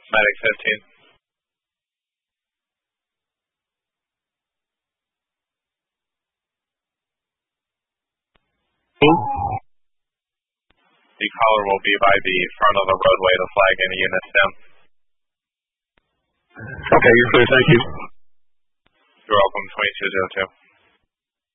Medic 15. The caller will be by the front of the roadway to flag any units down. Okay, you're clear. Thank you. You're welcome. 2202.